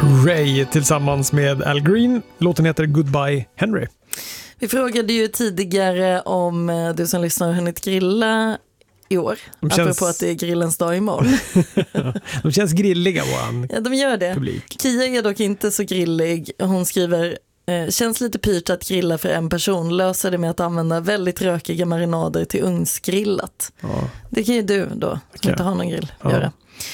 Ray tillsammans med Al Green. Låten heter Goodbye Henry. Vi frågade ju tidigare om du som lyssnar har hunnit grilla i år. Apropå att det är grillens dag imorgon. De känns grilliga, våran Ja, de gör det. publik. Kia är dock inte så grillig. Hon skriver, känns lite pyrt att grilla för en person. Löser det med att använda väldigt rökiga marinader till ugnsgrillat. Ja. Det kan ju du då, som inte har någon grill, göra.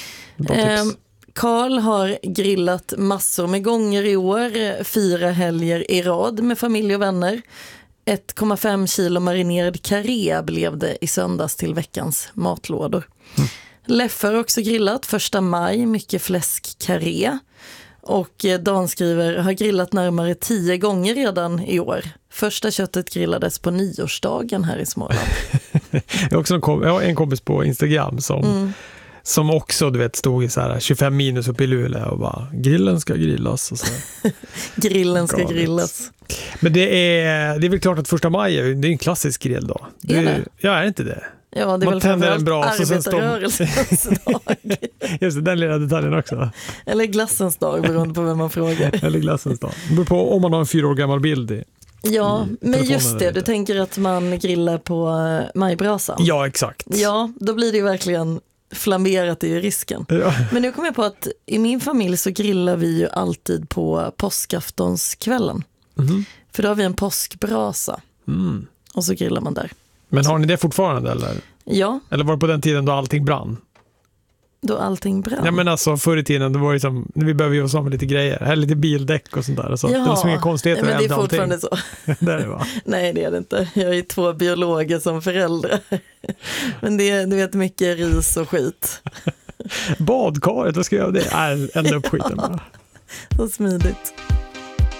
Karl har grillat massor med gånger i år. 4 helger i rad med familj och vänner. 1,5 kilo marinerad karré blev det i söndags till veckans matlådor. Leffe har också grillat 1 maj, mycket fläskkarré. Och Dan skriver, har grillat närmare 10 gånger redan i år. Första köttet grillades på nyårsdagen här i Småland. Jag har en kompis på Instagram som också, du vet, stod i så här 25 minus uppe i Luleå och bara, grillen ska grillas och så. Grillen ska grillas. Men det är väl klart att 1 maj det är en klassisk grill då. Är det? Ja, är det inte det? Ja, det är man väl tänder en bra arbetarrörelsens dag. Just det, den lilla detaljen också. Eller glassens dag, beroende på vem man frågar. Eller glassens dag. Det beror på om man har en 4 år gammal bild i. Ja, men just det, du tänker att man grillar på majbrasan. Ja, exakt. Ja, då blir det ju verkligen flamberat i risken. Ja. Men nu kommer jag på att i min familj så grillar vi ju alltid på påskaftonskvällen. För då har vi en påskbrasa. Och så grillar man där. Men har ni det fortfarande eller? Ja. Eller var det på den tiden då allting brann? Då allting brann? Ja, men alltså förr i tiden, då var det som, vi behöver ju ha med lite grejer. Här lite bildäck och sånt där. Så. Det var så inga konstigheter. Men det är fortfarande allting. Så. Det är det, va? Nej, det är det inte. Jag är 2 biologer som föräldrar. Men det är, du vet, mycket ris och skit. Badkaret, vad ska jag göra det? Elda upp skiten bara. Så smidigt.